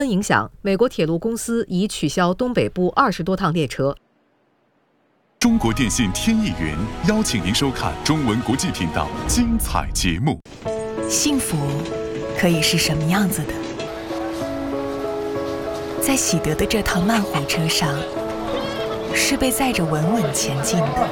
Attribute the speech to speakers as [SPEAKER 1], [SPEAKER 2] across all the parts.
[SPEAKER 1] 影响，美国铁路公司已取消东北部20多趟列车。
[SPEAKER 2] 中国电信天翼云邀请您收看中文国际频道精彩节目。
[SPEAKER 3] 幸福可以是什么样子的？在喜得的这趟慢火车上，是被载着稳稳前进的。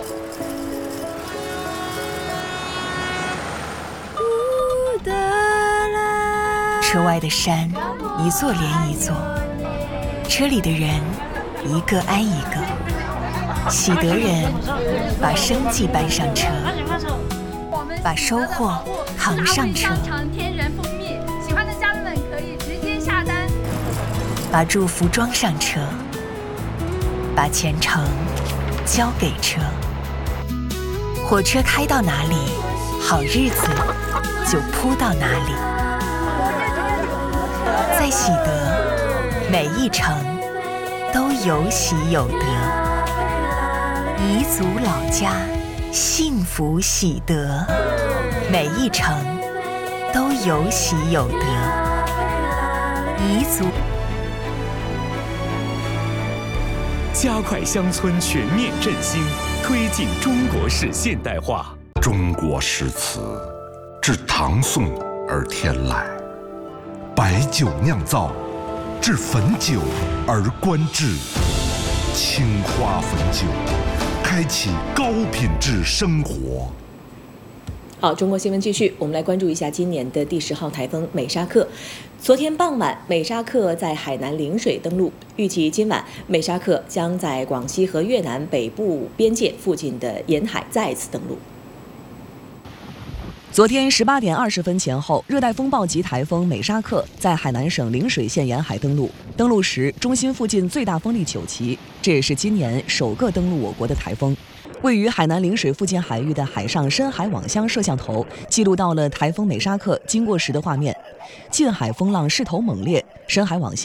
[SPEAKER 3] 车外的山一座连一座，车里的人一个挨一个。喜得人把生计搬上车，把收获扛上车，
[SPEAKER 4] 天然蜂蜜，喜欢的家人们可以直接下单。
[SPEAKER 3] 把祝福装上车，把前程交给车。火车开到哪里，好日子就铺到哪里。在喜得，每一程都有喜有得。彝族老家，幸福喜得，每一程都有喜有得。彝族
[SPEAKER 5] 加快乡村全面振兴，推进中国式现代化。
[SPEAKER 6] 中国诗词自唐宋而天来，白酒酿造，至汾酒而观致，青花汾酒，开启高品质生活。
[SPEAKER 7] 好，中国新闻继续，我们来关注一下今年的第10号台风美沙克。昨天傍晚，美沙克在海南陵水登陆，预计今晚美沙克将在广西和越南北部边界附近的沿海再次登陆。
[SPEAKER 8] 昨天18点20分前后，热带风暴级台风美沙克在海南省陵水县沿海登陆。登陆时，中心附近最大风力9级，这也是今年首个登陆我国的台风。位于海南陵水附近海域的海上深海网箱摄像头记录到了台风美沙克经过时的画面，近海风浪势头猛烈，深海网箱